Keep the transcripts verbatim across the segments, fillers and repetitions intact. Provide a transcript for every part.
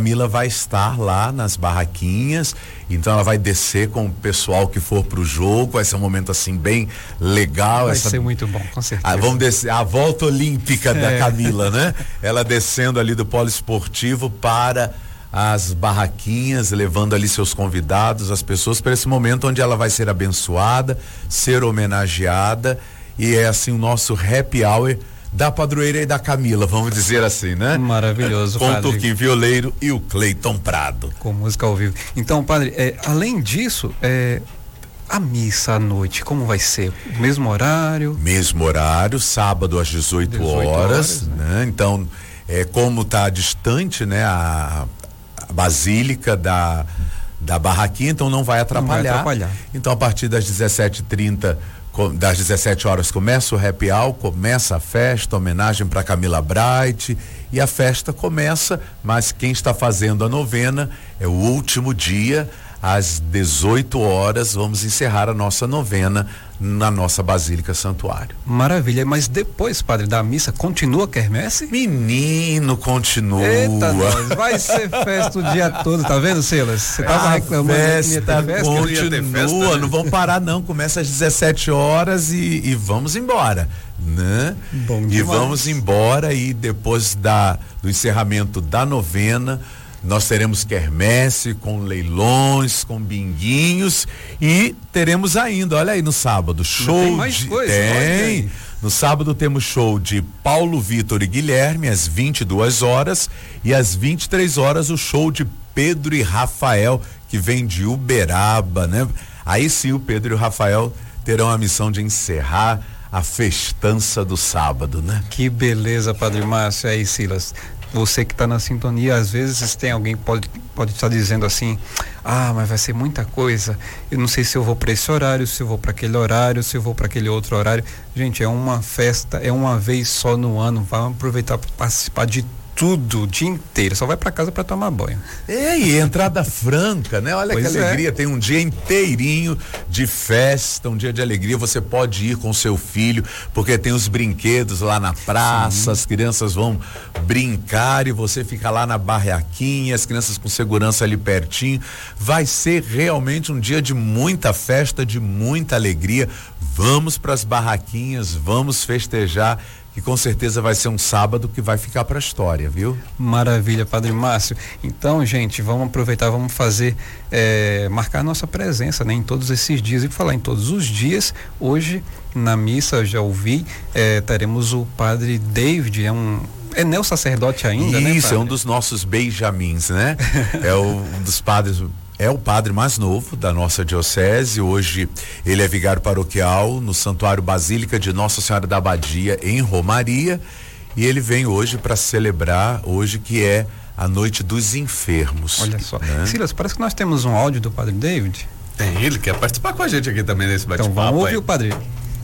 Camila vai estar lá nas barraquinhas, então ela vai descer com o pessoal que for pro jogo, vai ser um momento assim bem legal. Vai essa... ser muito bom, com certeza. Ah, vamos descer, a volta olímpica é. da Camila, né? Ela descendo ali do polo esportivo para as barraquinhas, levando ali seus convidados, as pessoas, para esse momento onde ela vai ser abençoada, ser homenageada, e é assim o nosso happy hour da padroeira e da Camila, vamos dizer assim, né? Maravilhoso, com padre. o Toquinho Violeiro e o Cleiton Prado. Com música ao vivo. Então, padre, é, além disso, é, a missa à noite, como vai ser? Mesmo horário? Mesmo horário, sábado às dezoito horas, né? né? Então, é, como está distante, né? A, a basílica da, da barraquinha, então não vai atrapalhar. Não vai atrapalhar. Então, a partir das dezessete e trinta, das dezessete horas começa o happy hour, começa a festa, homenagem para Camila Bright, e a festa começa, mas quem está fazendo a novena é o último dia, às dezoito horas, vamos encerrar a nossa novena na nossa Basílica Santuário. Maravilha, mas depois, padre, da missa, continua a quermesse? Menino, continua. Eita, nós, vai ser festa o dia todo, tá vendo, Silas? Você tava reclamando festa, que ia ter festa, continua, ia ter festa, né? Não vão parar não, começa às dezessete horas e, e vamos embora, né? Bom e demais. vamos embora, e depois da, do encerramento da novena, nós teremos quermesse com leilões, com binguinhos, e teremos ainda, olha aí, no sábado, show. Tem mais de, coisa, tem. No sábado temos show de Paulo Vitor e Guilherme às vinte e duas horas, e às vinte e três horas o show de Pedro e Rafael, que vem de Uberaba, né? Aí sim o Pedro e o Rafael terão a missão de encerrar a festança do sábado, né? Que beleza, Padre Márcio. Aí, Silas, você que está na sintonia, às vezes tem alguém que pode, pode estar dizendo assim, ah, mas vai ser muita coisa, eu não sei se eu vou para esse horário, se eu vou para aquele horário, se eu vou para aquele outro horário. Gente, é uma festa, é uma vez só no ano, vamos aproveitar para participar de tudo o dia inteiro, só vai para casa para tomar banho. É, e entrada franca, né? Olha Pois que é. alegria, tem um dia inteirinho de festa, um dia de alegria, você pode ir com seu filho, porque tem os brinquedos lá na praça, Sim. as crianças vão brincar e você fica lá na barraquinha, as crianças com segurança ali pertinho. Vai ser realmente um dia de muita festa, de muita alegria. Vamos para as barraquinhas, vamos festejar, que com certeza vai ser um sábado que vai ficar para a história, viu? Maravilha, Padre Márcio. Então, gente, vamos aproveitar, vamos fazer, é, marcar nossa presença, né, em todos esses dias. E falar em todos os dias, hoje na missa, eu já ouvi, é, teremos o Padre David, é um é neo-sacerdote ainda, Isso, né? Isso, é um dos nossos benjamins, né? é o, um dos padres. É o padre mais novo da nossa diocese. Hoje ele é vigário paroquial no Santuário Basílica de Nossa Senhora da Abadia, em Romaria, e ele vem hoje para celebrar, hoje que é a Noite dos Enfermos. Olha só. Né? Silas, parece que nós temos um áudio do Padre David. Tem, ele quer participar com a gente aqui também nesse bate-papo. Então vamos ouvir aí. o Padre.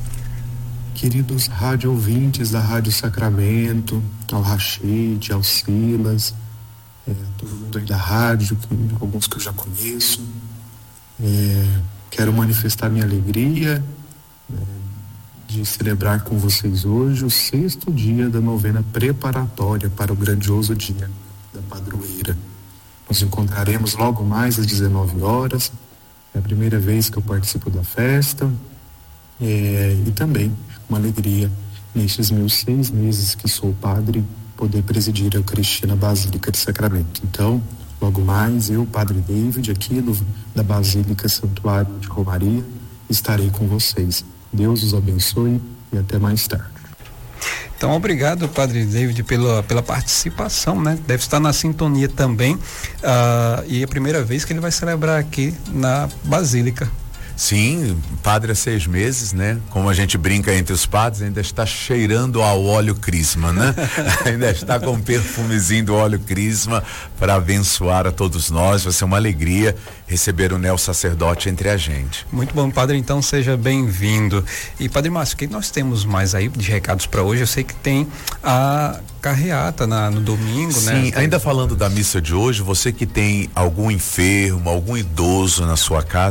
Queridos rádio ouvintes da Rádio Sacramento, ao Rachid, ao Silas, É, todo mundo aí da rádio, que, alguns que eu já conheço, é, quero manifestar minha alegria é, de celebrar com vocês hoje o sexto dia da novena preparatória para o grandioso dia da padroeira. Nos encontraremos logo mais às dezenove horas, é a primeira vez que eu participo da festa, é, e também uma alegria nestes meus seis meses que sou padre, poder presidir a Eucaristia na Basílica de Sacramento. Então, logo mais, eu, Padre David, aqui do, da Basílica Santuário de Romaria, estarei com vocês. Deus os abençoe e até mais tarde. Então, obrigado, Padre David, pela, pela participação, né? Deve estar na sintonia também, uh, e é a primeira vez que ele vai celebrar aqui na Basílica. Sim, padre há seis meses, né? Como a gente brinca entre os padres, ainda está cheirando ao óleo crisma, né? Ainda está com um perfumezinho do óleo crisma para abençoar a todos nós. Vai ser uma alegria receber o neo-sacerdote entre a gente. Muito bom, padre, então seja bem-vindo. E Padre Márcio, o que nós temos mais aí de recados para hoje? Eu sei que tem a carreata na, no domingo, Sim, né? Sim, ainda falando da missa de hoje, você que tem algum enfermo, algum idoso na sua casa,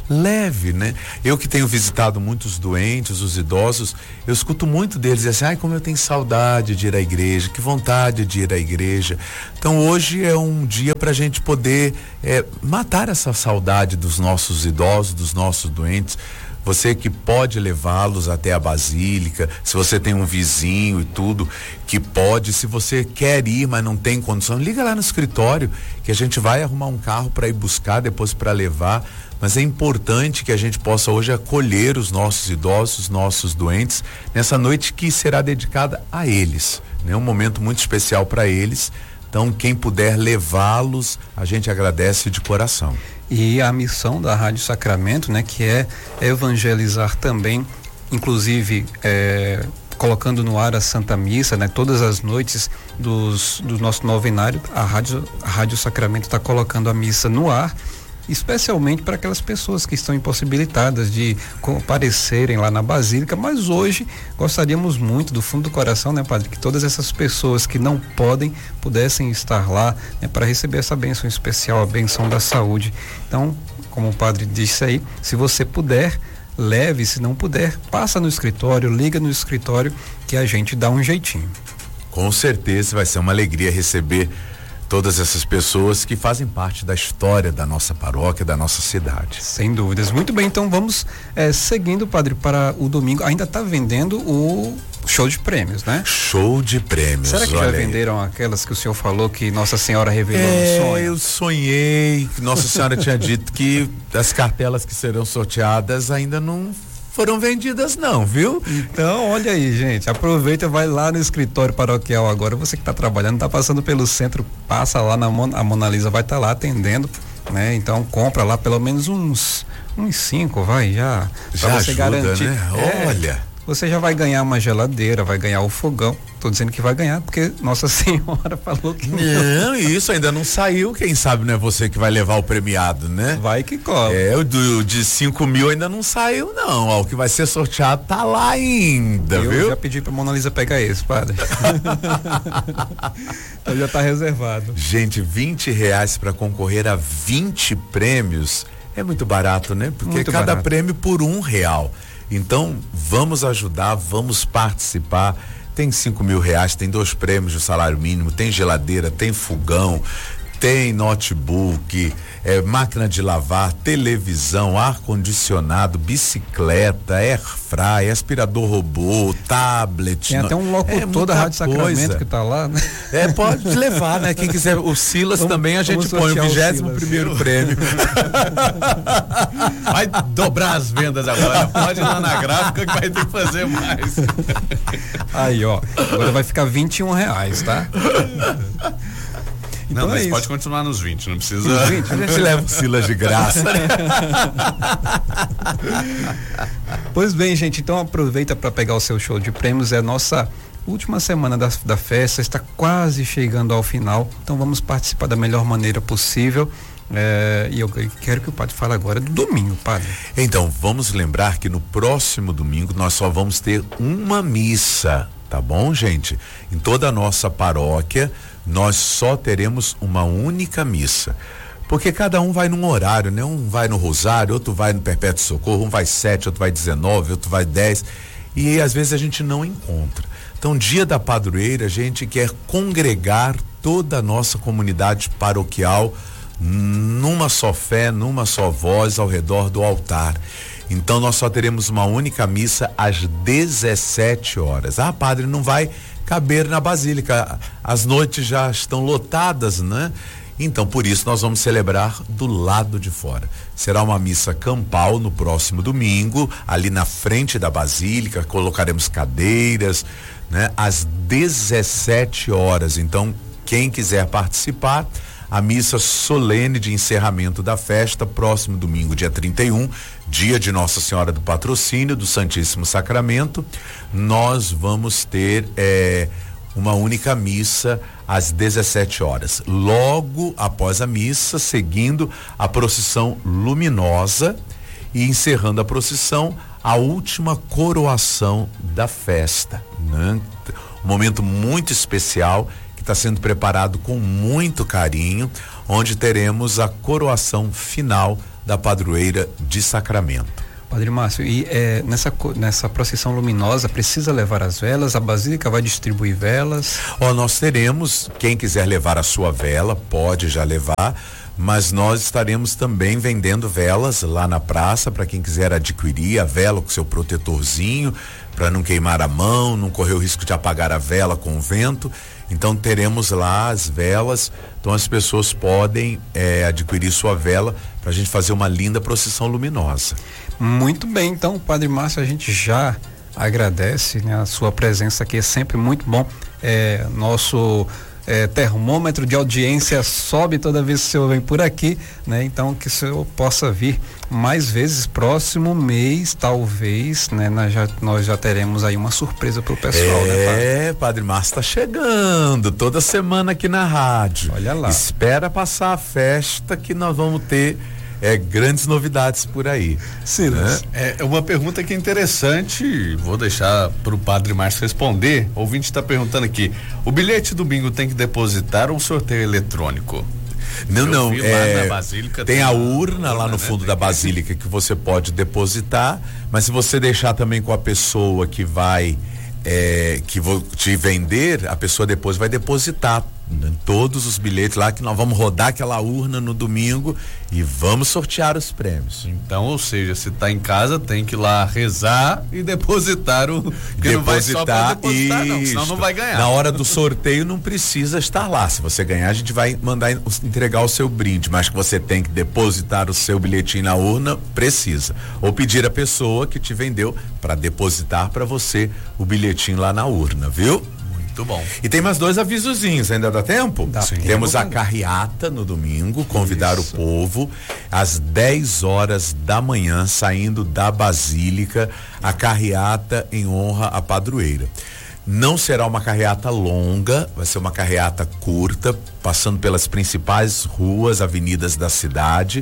leve, né? Eu que tenho visitado muitos doentes, os idosos, eu escuto muito deles dizer assim, ai, como eu tenho saudade de ir à igreja, que vontade de ir à igreja. Então hoje é um dia para a gente poder é, matar essa saudade dos nossos idosos, dos nossos doentes. Você que pode levá-los até a Basílica, se você tem um vizinho e tudo, que pode, se você quer ir, mas não tem condição, liga lá no escritório, que a gente vai arrumar um carro para ir buscar, depois para levar. Mas é importante que a gente possa hoje acolher os nossos idosos, os nossos doentes, nessa noite que será dedicada a eles, né? Um momento muito especial para eles. Então, quem puder levá-los, a gente agradece de coração. E a missão da Rádio Sacramento, né, que é evangelizar também, inclusive é, colocando no ar a Santa Missa, né, todas as noites dos, do nosso novenário, a Rádio, a Rádio Sacramento está colocando a missa no ar, especialmente para aquelas pessoas que estão impossibilitadas de comparecerem lá na Basílica, mas hoje gostaríamos muito do fundo do coração, né, padre, que todas essas pessoas que não podem pudessem estar lá, né, para receber essa bênção especial, a bênção da saúde. Então, como o padre disse aí, se você puder, leve, se não puder, passa no escritório, liga no escritório que a gente dá um jeitinho. Com certeza vai ser uma alegria receber todas essas pessoas que fazem parte da história da nossa paróquia, da nossa cidade. Sem dúvidas. Muito bem, então vamos é, seguindo, padre, para o domingo. Ainda está vendendo o show de prêmios, né? Show de prêmios. Será que já venderam aquelas que o senhor falou que Nossa Senhora revelou é, no sonho? Eu sonhei, Nossa Senhora tinha dito que as cartelas que serão sorteadas ainda não foram vendidas não, viu? Então, olha aí, gente, aproveita, vai lá no escritório paroquial agora, você que está trabalhando, está passando pelo centro, passa lá na Mon, a Mona Lisa vai estar tá lá atendendo, né? Então, compra lá pelo menos uns uns cinco, vai, já, já pra você ajuda, garantir. Né? É, olha. Você já vai ganhar uma geladeira, vai ganhar o fogão. Tô dizendo que vai ganhar porque Nossa Senhora falou que não. Não, isso ainda não saiu. Quem sabe não é você que vai levar o premiado, né? Vai que cola. É, o do, de cinco mil ainda não saiu, não. Ó, o que vai ser sorteado tá lá ainda, Eu viu? Eu já pedi pra Mona Lisa pegar esse, padre. Então já tá reservado. Gente, vinte reais para concorrer a vinte prêmios é muito barato, né? Porque muito cada barato. prêmio por um real. Então, vamos ajudar, vamos participar. Tem cinco mil reais, tem dois prêmios de salário mínimo, tem geladeira, tem fogão, tem notebook, é, máquina de lavar, televisão, ar-condicionado, bicicleta, airfryer, aspirador robô, tablet. Tem até um locutor é da Rádio Sacramento coisa. que tá lá, né? É, pode levar, né? Quem quiser, o Silas vamos, também a gente põe o vigésimo primeiro prêmio. Vai dobrar as vendas agora, pode ir lá na gráfica que vai ter que fazer mais. Aí, ó, agora vai ficar vinte e um reais, tá? Então não, mas é pode continuar nos vinte, não precisa. Nos vinte, a gente leva o Silas de graça. Né? Pois bem, gente, então aproveita para pegar o seu show de prêmios. É a nossa última semana da, da festa, está quase chegando ao final. Então vamos participar da melhor maneira possível. É, e eu quero que o padre fale agora do domingo, padre. Então, vamos lembrar que no próximo domingo nós só vamos ter uma missa, tá bom, gente? Em toda a nossa paróquia, nós só teremos uma única missa. Porque cada um vai num horário, né? Um vai no Rosário, outro vai no Perpétuo Socorro, um vai sete, outro vai dezenove, outro vai dez. E às vezes a gente não encontra. Então, dia da padroeira, a gente quer congregar toda a nossa comunidade paroquial numa só fé, numa só voz ao redor do altar. Então nós só teremos uma única missa às dezessete horas. Ah, padre, não vai caber na Basílica, as noites já estão lotadas, né? Então por isso nós vamos celebrar do lado de fora. Será uma missa campal no próximo domingo, ali na frente da Basílica, colocaremos cadeiras, né? Às dezessete horas. Então quem quiser participar, a missa solene de encerramento da festa, próximo domingo, dia trinta e um, dia de Nossa Senhora do Patrocínio, do Santíssimo Sacramento, nós vamos ter é, uma única missa às dezessete horas. Logo após a missa, seguindo a procissão luminosa e encerrando a procissão, a última coroação da festa, né? Um momento muito especial está sendo preparado com muito carinho, onde teremos a coroação final da padroeira de Sacramento. Padre Márcio, e é, nessa, nessa procissão luminosa precisa levar as velas? A Basílica vai distribuir velas? Ó, nós teremos, quem quiser levar a sua vela, pode já levar, mas nós estaremos também vendendo velas lá na praça para quem quiser adquirir a vela com seu protetorzinho, para não queimar a mão, não correr o risco de apagar a vela com o vento. Então teremos lá as velas, então as pessoas podem é, adquirir sua vela para a gente fazer uma linda procissão luminosa. Muito bem, então, Padre Márcio, a gente já agradece, né, a sua presença aqui, é sempre muito bom. É, nosso é, termômetro de audiência sobe toda vez que o senhor vem por aqui, né? Então que o senhor possa vir mais vezes, próximo mês, talvez, né? Nós já, nós já teremos aí uma surpresa pro pessoal, é, né, Padre? É, Padre Márcio tá chegando toda semana aqui na rádio. Olha lá. Espera passar a festa que nós vamos ter é, grandes novidades por aí. Silas, né? É uma pergunta que é interessante, vou deixar pro Padre Márcio responder. O ouvinte está perguntando aqui: o bilhete do bingo tem que depositar ou sorteio eletrônico? Não, Eu não, é, Basílica, tem, tem a urna, urna lá no né? fundo tem da que... Basílica que você pode depositar, mas se você deixar também com a pessoa que vai é, que vou te vender, a pessoa depois vai depositar todos os bilhetes lá, que nós vamos rodar aquela urna no domingo e vamos sortear os prêmios. Então, ou seja, se tá em casa, tem que ir lá rezar e depositar o... Porque depositar, não vai só pra depositar, não, senão não vai ganhar. Na hora do sorteio não precisa estar lá. Se você ganhar, a gente vai mandar entregar o seu brinde, mas que você tem que depositar o seu bilhetinho na urna, precisa. Ou pedir a pessoa que te vendeu para depositar para você o bilhetinho lá na urna, viu? Muito bom. E tem mais dois avisozinhos, ainda dá tempo? Dá tempo. Temos a carreata no domingo, convidar Isso. o povo às dez horas da manhã, saindo da Basílica, a carreata em honra à padroeira. Não será uma carreata longa, vai ser uma carreata curta, passando pelas principais ruas, avenidas da cidade.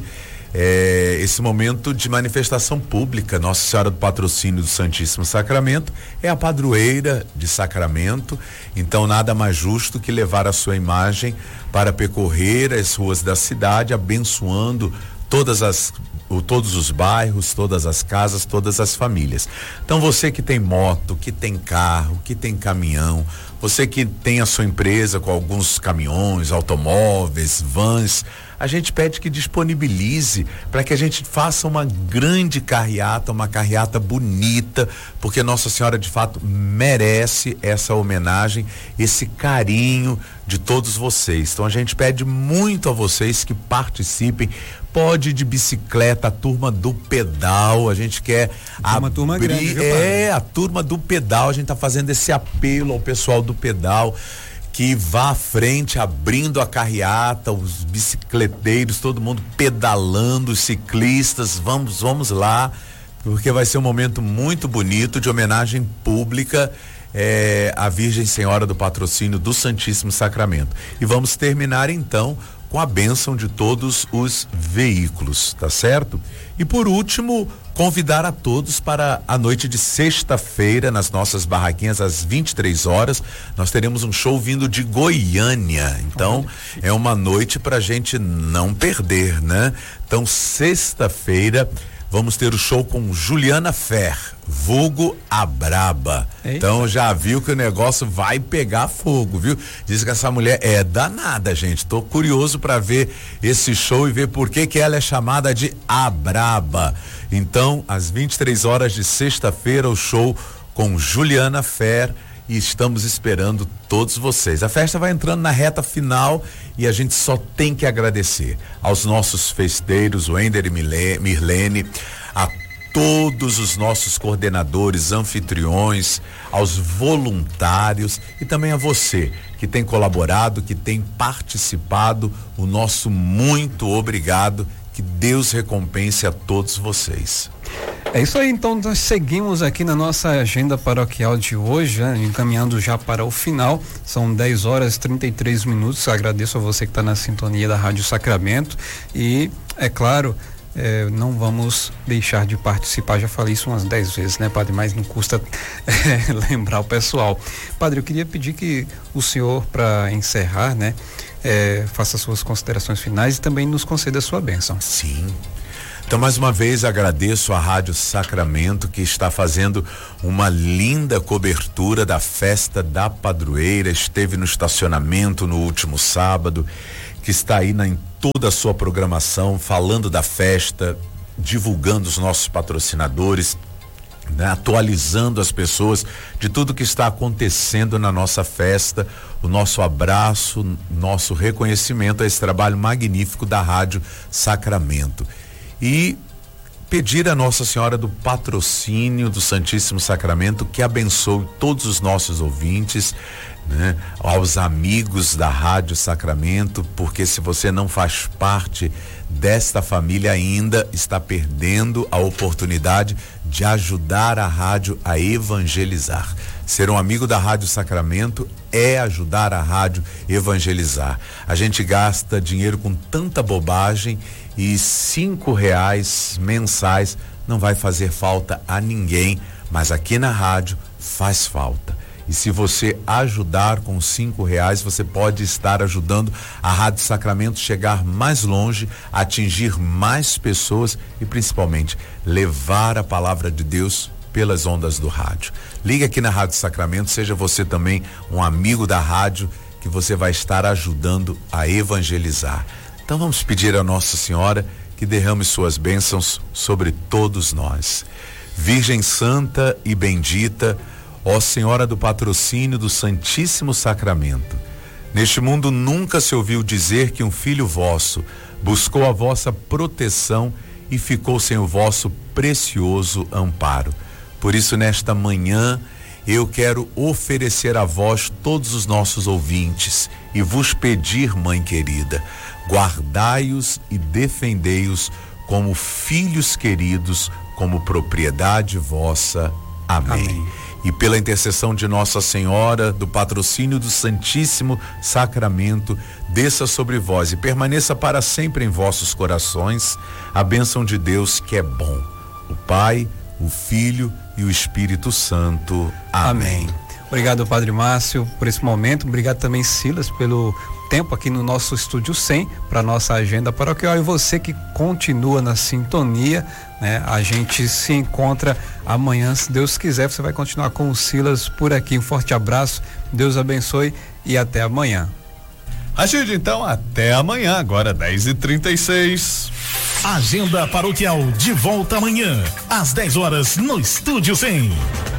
É, esse momento de manifestação pública, Nossa Senhora do Patrocínio do Santíssimo Sacramento é a padroeira de Sacramento, então nada mais justo que levar a sua imagem para percorrer as ruas da cidade, abençoando todas as todos os bairros, todas as casas, todas as famílias. Então você que tem moto, que tem carro, que tem caminhão, você que tem a sua empresa com alguns caminhões, automóveis, vans, a gente pede que disponibilize para que a gente faça uma grande carreata, uma carreata bonita, porque Nossa Senhora de fato merece essa homenagem, esse carinho de todos vocês. Então a gente pede muito a vocês que participem. Pode ir de bicicleta, a turma do pedal, a gente quer uma turma grande, viu, é, a turma do pedal, a gente tá fazendo esse apelo ao pessoal do pedal que vá à frente, abrindo a carreata, os bicicleteiros, todo mundo pedalando, os ciclistas, vamos, vamos lá, porque vai ser um momento muito bonito de homenagem pública é, à Virgem Senhora do Patrocínio do Santíssimo Sacramento. E vamos terminar então com a bênção de todos os veículos, tá certo? E por último, convidar a todos para a noite de sexta-feira nas nossas barraquinhas às vinte e três horas. Nós teremos um show vindo de Goiânia. Então, é uma noite pra gente não perder, né? Então, sexta-feira vamos ter o show com Juliana Fer, vulgo a Braba. Eita. Então já viu que o negócio vai pegar fogo, viu? Diz que essa mulher é danada, gente. Tô curioso para ver esse show e ver por que que ela é chamada de a Braba. Então, às vinte e três horas de sexta-feira, o show com Juliana Fer. E estamos esperando todos vocês. A festa vai entrando na reta final e a gente só tem que agradecer aos nossos festeiros, o Ender e Mirlene, a todos os nossos coordenadores, anfitriões, aos voluntários e também a você que tem colaborado, que tem participado. O nosso muito obrigado. Que Deus recompense a todos vocês. É isso aí, então nós seguimos aqui na nossa agenda paroquial de hoje, né? Encaminhando já para o final, são dez horas e trinta e três minutos. Agradeço a você que está na sintonia da Rádio Sacramento e, é claro, é, não vamos deixar de participar, já falei isso umas dez vezes, né, padre, mas não custa é, lembrar o pessoal. Padre, eu queria pedir que o senhor, para encerrar, né, é, faça suas considerações finais e também nos conceda a sua bênção. Sim. Então, mais uma vez, agradeço à Rádio Sacramento, que está fazendo uma linda cobertura da festa da padroeira, esteve no estacionamento no último sábado, que está aí na, em toda a sua programação, falando da festa, divulgando os nossos patrocinadores, né, atualizando as pessoas de tudo que está acontecendo na nossa festa. O nosso abraço, nosso reconhecimento a esse trabalho magnífico da Rádio Sacramento. E pedir a Nossa Senhora do Patrocínio do Santíssimo Sacramento que abençoe todos os nossos ouvintes, né? Aos amigos da Rádio Sacramento, porque se você não faz parte desta família ainda, está perdendo a oportunidade de ajudar a rádio a evangelizar. Ser um amigo da Rádio Sacramento é ajudar a rádio a evangelizar. A gente gasta dinheiro com tanta bobagem e cinco reais mensais não vai fazer falta a ninguém, mas aqui na rádio faz falta. E se você ajudar com cinco reais, você pode estar ajudando a Rádio Sacramento chegar mais longe, atingir mais pessoas e principalmente levar a palavra de Deus pelas ondas do rádio. Ligue aqui na Rádio Sacramento, seja você também um amigo da rádio, que você vai estar ajudando a evangelizar. Então vamos pedir a Nossa Senhora que derrame suas bênçãos sobre todos nós. Virgem Santa e Bendita, ó Senhora do Patrocínio do Santíssimo Sacramento, neste mundo nunca se ouviu dizer que um filho vosso buscou a vossa proteção e ficou sem o vosso precioso amparo. Por isso, nesta manhã, eu quero oferecer a vós todos os nossos ouvintes e vos pedir, Mãe querida, guardai-os e defendei-os como filhos queridos, como propriedade vossa. Amém. Amém. E pela intercessão de Nossa Senhora, do Patrocínio do Santíssimo Sacramento, desça sobre vós e permaneça para sempre em vossos corações a bênção de Deus, que é bom, o Pai, o Filho e o Espírito Santo. Amém. Amém. Obrigado, Padre Márcio, por esse momento. Obrigado também, Silas, pelo tempo aqui no nosso Estúdio cem, para nossa agenda paroquial. E você que continua na sintonia, né? A gente se encontra amanhã, se Deus quiser. Você vai continuar com o Silas por aqui. Um forte abraço, Deus abençoe e até amanhã. Rachid, então, até amanhã, agora dez e trinta e seis. Agenda paroquial de volta amanhã, às dez horas, no Estúdio cem.